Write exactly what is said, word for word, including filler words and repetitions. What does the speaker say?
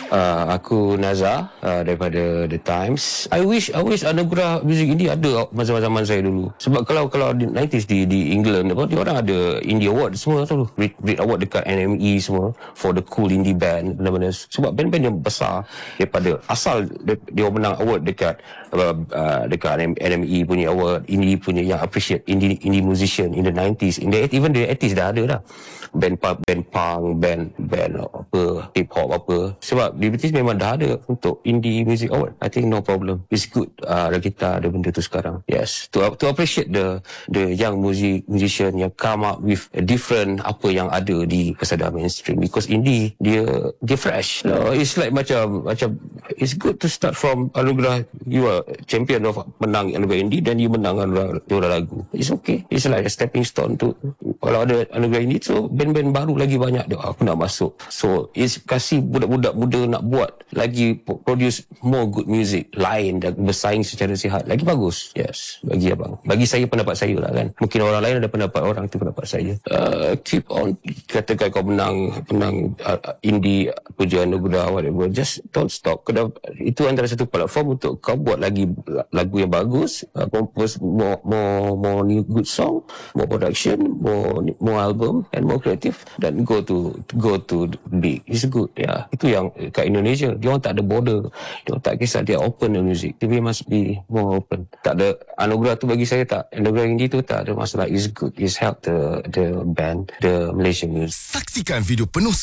Uh, aku Nazar uh, daripada The Times. I wish I wish anugerah muzik indie ada masa zaman saya dulu. Sebab kalau kalau di nineties di di England apa, dia orang ada Indie Award semua tu. Brit, Brit Award dekat N M E semua for the cool indie band. Benar-benar. Sebab band-band yang besar daripada asal dia, dia menang award dekat uh, uh, dekat N M E punya award, indie punya yang appreciate indie indie musician in the nineties, in the even the eighties dah ada dah. Band punk, band punk, band band apa, hip hop apa. Sebab di British memang dah ada untuk indie music award. I think no problem. It's good. Uh, kita ada benda tu sekarang. Yes. To to appreciate the the young music musician yang come up with a different apa yang ada di kesadar mainstream. Because indie dia dia fresh. No, it's like macam macam it's good to start from anugerah. You are champion of menang anugerah indie dan you menang anugerah juara lagu. It's okay. It's like a stepping stone tu. Kalau ada anugerah indie tu band-band baru lagi banyak dia aku nak masuk. So it's kasih budak-budak muda nak buat lagi produce more good music lain dan bersaing secara sihat lagi bagus. Yes, bagi abang, bagi saya pendapat saya lah kan. Mungkin orang lain ada pendapat orang, tu pendapat saya. Uh, keep on, katakan kau menang menang uh, indie puja anugerah whatever, just don't stop. Kena, itu antara satu platform untuk kau buat lagi lagu yang bagus, uh, compose more, more more new good song, more production, more more album and more creative, dan go to go to big. It's good. Ya, yeah. Itu yang kat Indonesia, dia orang tak ada border, dia orang tak kisah, dia open the music, dia must be more open. Tak ada anugerah tu bagi saya, tak anugerah indie tu tak ada masalah. It's good, it's help the the band, the Malaysian music. Saksikan video penuh